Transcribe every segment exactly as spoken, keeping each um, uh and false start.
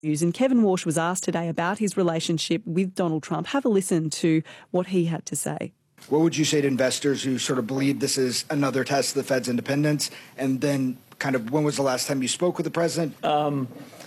News. And Kevin Walsh was asked today about his relationship with Donald Trump. Have a listen to what he had to say. What would you say to investors who sort of believe this is another test of the Fed's independence? And then kind of when was the last time you spoke with the president? Um,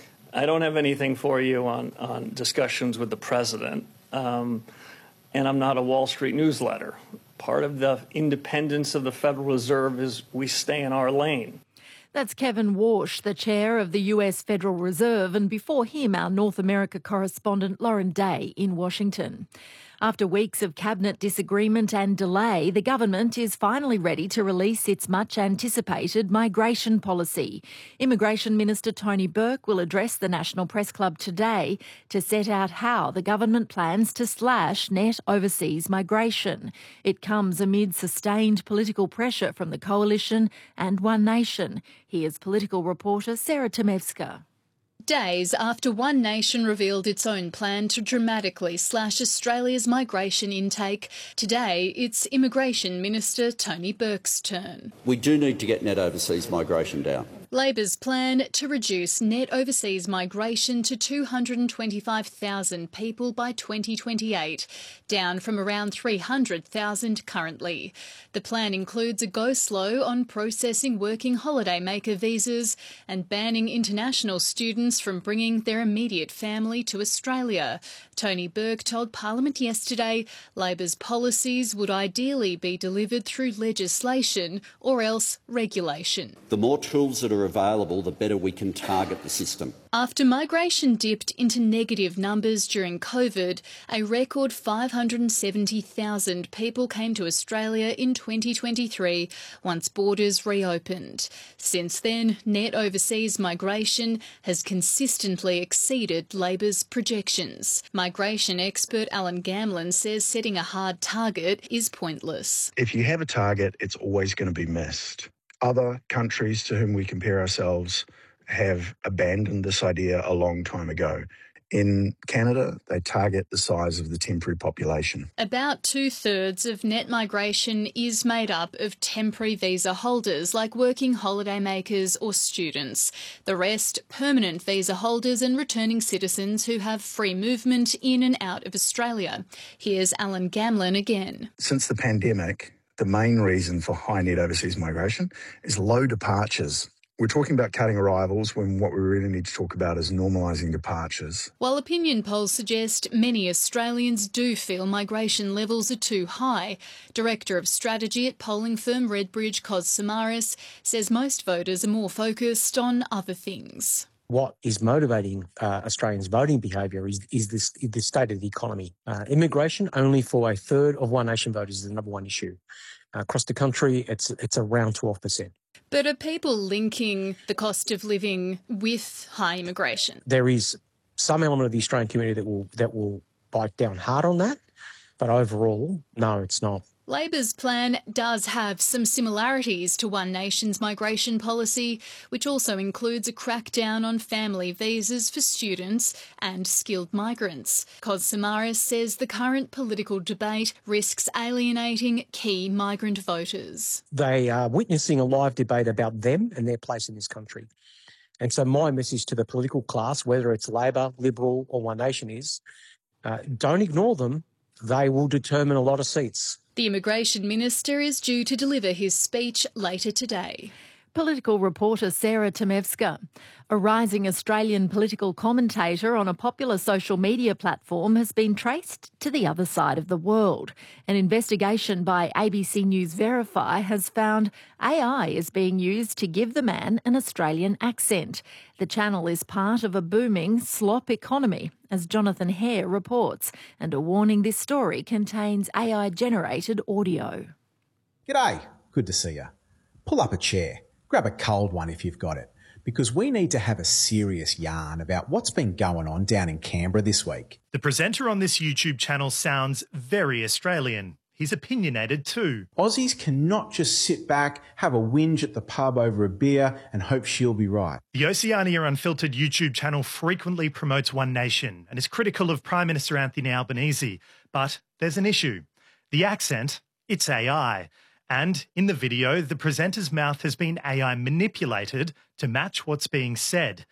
I don't have anything for you on, on discussions with the president. Um, and I'm not a Wall Street newsletter. Part of the independence of the Federal Reserve is we stay in our lane. That's Kevin Walsh, the chair of the U S Federal Reserve, and before him, our North America correspondent Lauren Day in Washington. After weeks of cabinet disagreement and delay, the government is finally ready to release its much-anticipated migration policy. Immigration Minister Tony Burke will address the National Press Club today to set out how the government plans to slash net overseas migration. It comes amid sustained political pressure from the Coalition and One Nation. Here's political reporter Sarah Temevska. Days after One Nation revealed its own plan to dramatically slash Australia's migration intake, today it's Immigration Minister Tony Burke's turn. We do need to get net overseas migration down. Labor's plan to reduce net overseas migration to two hundred twenty-five thousand people by twenty twenty-eight, down from around three hundred thousand currently. The plan includes a go slow on processing working holidaymaker visas and banning international students from bringing their immediate family to Australia. Tony Burke told Parliament yesterday Labor's policies would ideally be delivered through legislation or else regulation. The more tools that are available, the better we can target the system. After migration dipped into negative numbers during COVID, a record five hundred seventy thousand people came to Australia in twenty twenty-three once borders reopened. Since then, net overseas migration has consistently exceeded Labor's projections. Migration expert Alan Gamlin says setting a hard target is pointless. If you have a target, it's always going to be missed. Other countries to whom we compare ourselves have abandoned this idea a long time ago. In Canada, they target the size of the temporary population. About two-thirds of net migration is made up of temporary visa holders like working holidaymakers or students. The rest, permanent visa holders and returning citizens who have free movement in and out of Australia. Here's Alan Gamlin again. Since the pandemic, the main reason for high net overseas migration is low departures. We're talking about cutting arrivals when what we really need to talk about is normalising departures. While opinion polls suggest many Australians do feel migration levels are too high, Director of Strategy at polling firm Redbridge, Cos Samaris, says most voters are more focused on other things. What is motivating uh, Australians' voting behaviour is, is this, the state of the economy. Uh, immigration, only for a third of One Nation voters, is the number one issue. Uh, across the country, it's it's around twelve percent. But are people linking the cost of living with high immigration? There is some element of the Australian community that will that will bite down hard on that, but overall, no, it's not. Labor's plan does have some similarities to One Nation's migration policy, which also includes a crackdown on family visas for students and skilled migrants. Cos Samaris says the current political debate risks alienating key migrant voters. They are witnessing a live debate about them and their place in this country. And so my message to the political class, whether it's Labor, Liberal or One Nation, is uh, don't ignore them. They will determine a lot of seats. The Immigration Minister is due to deliver his speech later today. Political reporter Sarah Temevska. A rising Australian political commentator on a popular social media platform has been traced to the other side of the world. An investigation by A B C News Verify has found A I is being used to give the man an Australian accent. The channel is part of a booming slop economy, as Jonathan Hare reports, and a warning this story contains A I-generated audio. G'day, good to see you. Pull up a chair. Grab a cold one if you've got it, because we need to have a serious yarn about what's been going on down in Canberra this week. The presenter on this YouTube channel sounds very Australian. He's opinionated too. Aussies cannot just sit back, have a whinge at the pub over a beer and hope she'll be right. The Oceania Unfiltered YouTube channel frequently promotes One Nation and is critical of Prime Minister Anthony Albanese. But there's an issue. The accent, it's A I. And in the video, the presenter's mouth has been A I manipulated to match what's being said.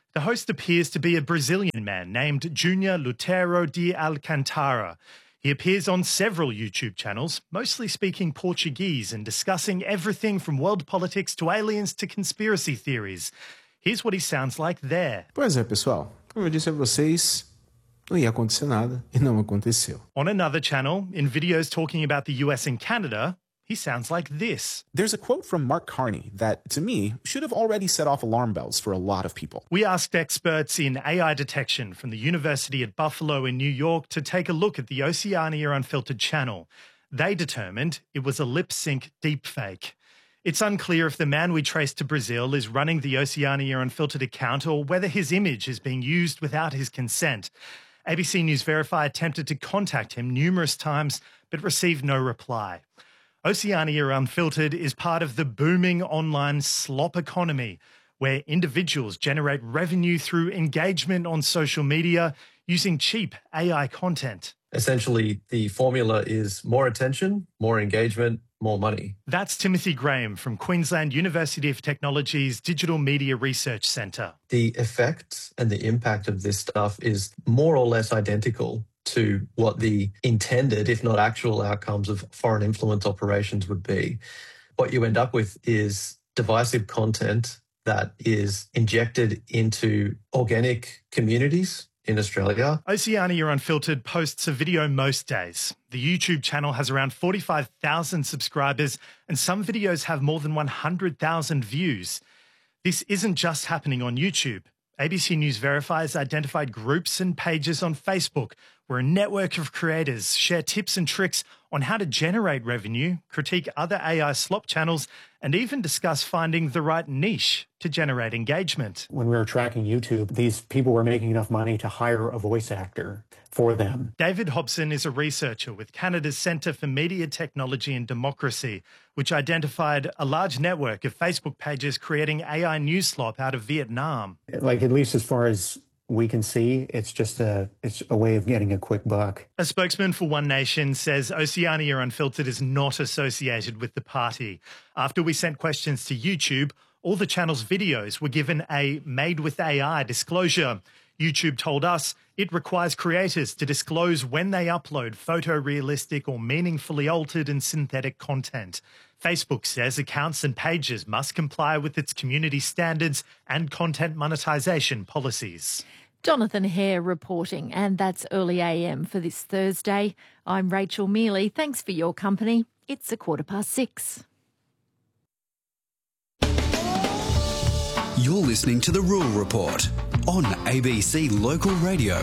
The host appears to be a Brazilian man named Junior Lutero de Alcantara. He appears on several YouTube channels, mostly speaking Portuguese and discussing everything from world politics to aliens to conspiracy theories. Here's what he sounds like there. Pois é, pessoal. Como eu disse a vocês, não ia acontecer nada e não aconteceu. On another channel, in videos talking about the U S and Canada, he sounds like this. There's a quote from Mark Carney that, to me, should have already set off alarm bells for a lot of people. We asked experts in A I detection from the University at Buffalo in New York to take a look at the Oceania Unfiltered channel. They determined it was a lip-sync deepfake. It's unclear if the man we traced to Brazil is running the Oceania Unfiltered account or whether his image is being used without his consent. A B C News Verify attempted to contact him numerous times but received no reply. Oceania Unfiltered is part of the booming online slop economy, where individuals generate revenue through engagement on social media using cheap A I content. Essentially, the formula is more attention, more engagement, more money. That's Timothy Graham from Queensland University of Technology's Digital Media Research Centre. The effect and the impact of this stuff is more or less identical to what the intended, if not actual, outcomes of foreign influence operations would be. What you end up with is divisive content that is injected into organic communities in Australia. Oceania Unfiltered posts a video most days. The YouTube channel has around forty-five thousand subscribers, and some videos have more than one hundred thousand views. This isn't just happening on YouTube. A B C News Verify has identified groups and pages on Facebook where a network of creators share tips and tricks on how to generate revenue, critique other A I slop channels, and even discuss finding the right niche to generate engagement. When we were tracking YouTube, these people were making enough money to hire a voice actor for them. David Hobson is a researcher with Canada's Centre for Media Technology and Democracy, which identified a large network of Facebook pages creating A I news slop out of Vietnam. Like, at least as far as we can see, it's just a it's a way of getting a quick buck. A spokesman for One Nation says Oceania Unfiltered is not associated with the party. After we sent questions to YouTube, all the channel's videos were given a made with A I disclosure. YouTube told us it requires creators to disclose when they upload photorealistic or meaningfully altered and synthetic content. Facebook says accounts and pages must comply with its community standards and content monetisation policies. Jonathan Hare reporting, and that's Early A M for this Thursday. I'm Rachel Mealy. Thanks for your company. It's a quarter past six. You're listening to The Rural Report on A B C Local Radio.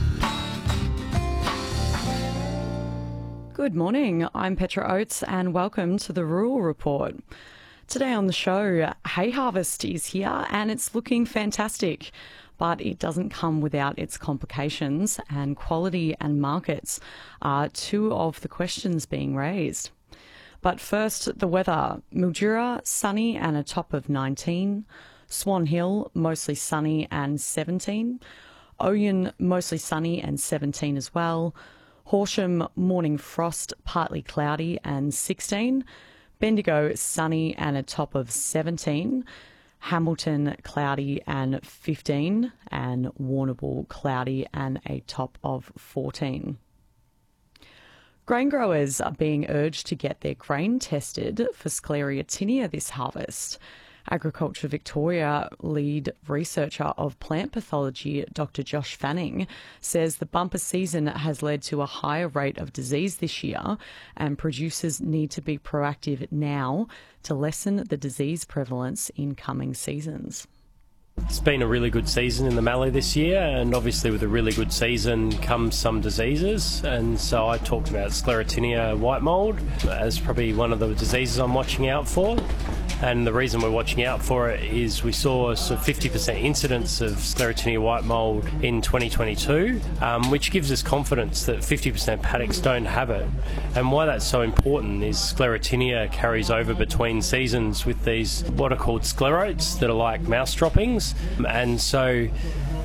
Good morning, I'm Petra Oates and welcome to the Rural Report. Today on the show, hay harvest is here and it's looking fantastic, but it doesn't come without its complications, and quality and markets are two of the questions being raised. But first, the weather. Mildura, sunny and a top of nineteen. Swan Hill, mostly sunny and seventeen. Oyen, mostly sunny and seventeen as well. Horsham, morning frost, partly cloudy and sixteen. Bendigo, sunny and a top of seventeen. Hamilton, cloudy and fifteen. And Warrnambool, cloudy and a top of fourteen. Grain growers are being urged to get their grain tested for Sclerotinia this harvest. Agriculture Victoria lead researcher of plant pathology, Doctor Josh Fanning, says the bumper season has led to a higher rate of disease this year, and producers need to be proactive now to lessen the disease prevalence in coming seasons. It's been a really good season in the mallee this year, and obviously with a really good season comes some diseases, and so I talked about Sclerotinia white mould as probably one of the diseases I'm watching out for. And the reason we're watching out for it is we saw a sort of fifty percent incidence of Sclerotinia white mould in twenty twenty-two, um, which gives us confidence that fifty percent paddocks don't have it. And why that's so important is Sclerotinia carries over between seasons with these what are called sclerotes that are like mouse droppings. And so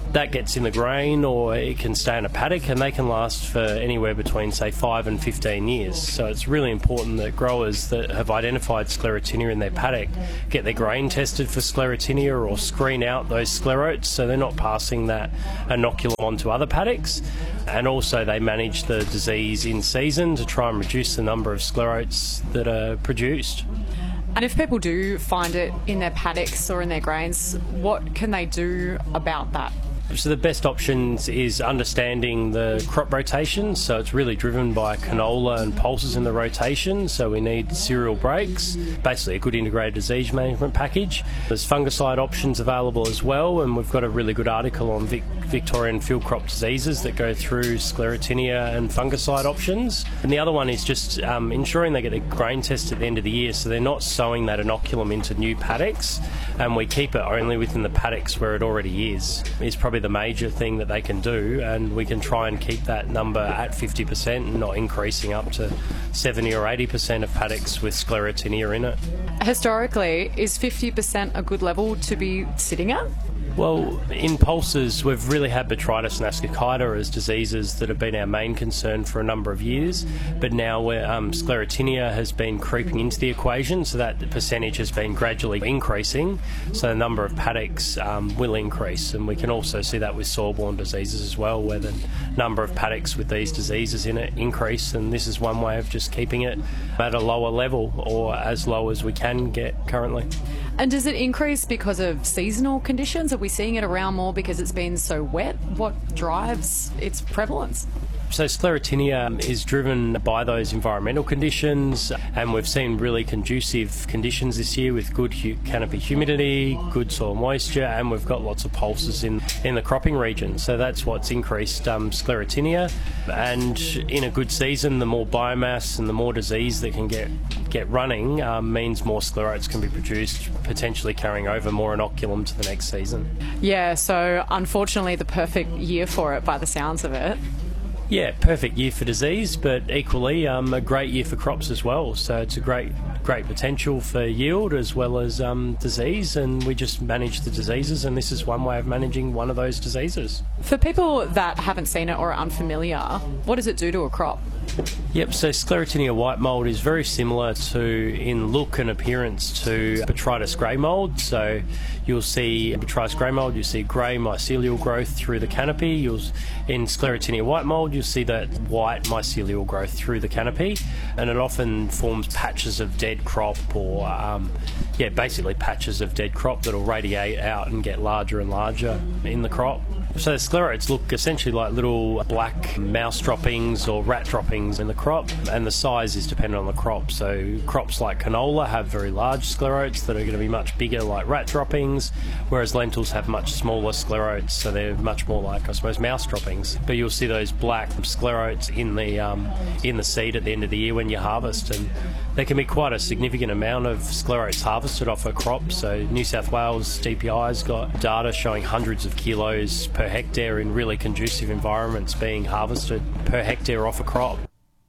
that gets in the grain or it can stay in a paddock, and they can last for anywhere between, say, five and fifteen years. So it's really important that growers that have identified Sclerotinia in their paddock get their grain tested for Sclerotinia or screen out those sclerotes so they're not passing that inoculum on to other paddocks. And also they manage the disease in season to try and reduce the number of sclerotes that are produced. And if people do find it in their paddocks or in their grains, what can they do about that? So the best options is understanding the crop rotation. So it's really driven by canola and pulses in the rotation. So we need cereal breaks, basically a good integrated disease management package. There's fungicide options available as well, and we've got a really good article on Vic- Victorian field crop diseases that go through Sclerotinia and fungicide options. And the other one is just um, ensuring they get a grain test at the end of the year so they're not sowing that inoculum into new paddocks, and we keep it only within the paddocks where it already is. It's probably the major thing that they can do, and we can try and keep that number at fifty percent and not increasing up to seventy or eighty percent of paddocks with Sclerotinia in it. Historically, is fifty percent a good level to be sitting at? Well, in pulses, we've really had Botrytis and Ascochyta as diseases that have been our main concern for a number of years, but now where um, Sclerotinia has been creeping into the equation, so that the percentage has been gradually increasing, so the number of paddocks um, will increase, and we can also see that with soil-borne diseases as well, where the number of paddocks with these diseases in it increase, and this is one way of just keeping it at a lower level, or as low as we can get currently. And does it increase because of seasonal conditions? Are we seeing it around more because it's been so wet? What drives its prevalence? So Sclerotinia is driven by those environmental conditions, and we've seen really conducive conditions this year with good hu- canopy humidity, good soil moisture, and we've got lots of pulses in, in the cropping region. So that's what's increased um, Sclerotinia. And in a good season, the more biomass and the more disease that can get get running um, means more sclerotes can be produced, potentially carrying over more inoculum to the next season. Yeah, so unfortunately the perfect year for it by the sounds of it. Yeah, perfect year for disease, but equally um, a great year for crops as well. So it's a great great potential for yield as well as um, disease, and we just manage the diseases, and this is one way of managing one of those diseases. For people that haven't seen it or are unfamiliar, what does it do to a crop? Yep, so Sclerotinia white mould is very similar to, in look and appearance, to Botrytis grey mould. So you'll see Botrytis grey mould, you'll see grey mycelial growth through the canopy. You'll, in Sclerotinia white mould, you'll see that white mycelial growth through the canopy, and it often forms patches of dead crop, or um, yeah, basically patches of dead crop that'll radiate out and get larger and larger in the crop. So the sclerotes look essentially like little black mouse droppings or rat droppings in the crop, and the size is dependent on the crop. So crops like canola have very large sclerotes that are going to be much bigger, like rat droppings, whereas lentils have much smaller sclerotes, so they're much more like, I suppose, mouse droppings. But you'll see those black sclerotes in the um, in the seed at the end of the year when you harvest, and there can be quite a significant amount of sclerotes harvested off a crop. So New South Wales D P I's got data showing hundreds of kilos per hectare in really conducive environments being harvested per hectare off a crop.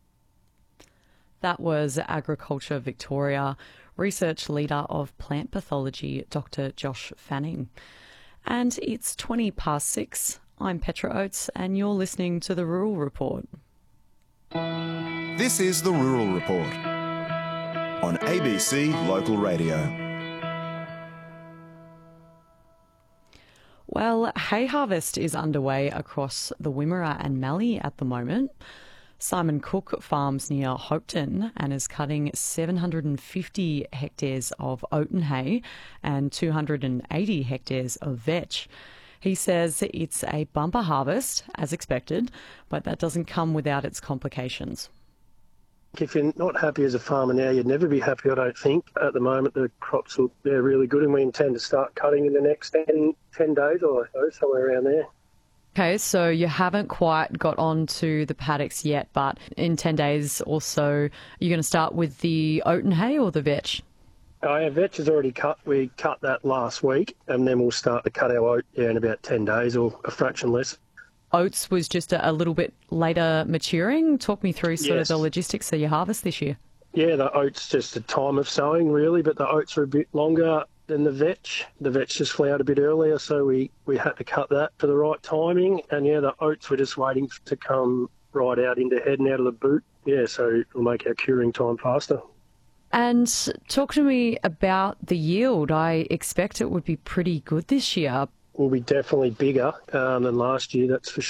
That was Agriculture Victoria Research Leader of Plant Pathology, Doctor Josh Fanning. And it's twenty past six. I'm Petra Oates, and you're listening to The Rural Report. This is The Rural Report on A B C Local Radio. Well, hay harvest is underway across the Wimmera and Mallee at the moment. Simon Cook farms near Hopeton and is cutting seven hundred fifty hectares of oaten hay and two hundred eighty hectares of vetch. He says it's a bumper harvest, as expected, but that doesn't come without its complications. If you're not happy as a farmer now, you'd never be happy, I don't think. At the moment, the crops look, they're really good, and we intend to start cutting in the next ten, ten days or so, somewhere around there. Okay, so you haven't quite got onto the paddocks yet, but in ten days or so, you're going to start with the oaten hay or the vetch? Our uh, vetch is already cut. We cut that last week, and then we'll start to cut our oat yeah, in about ten days or a fraction less. Oats was just a, a little bit later maturing. Talk me through sort yes. of the logistics of your harvest this year. Yeah, the oats just a time of sowing really, but the oats are a bit longer. than the vetch. The vetch just flowered a bit earlier, so we, we had to cut that for the right timing. And yeah, the oats were just waiting to come right out into head and out of the boot. Yeah, so it'll make our curing time faster. And talk to me about the yield. I expect it would be pretty good this year. Will be definitely bigger um, than last year, that's for sure.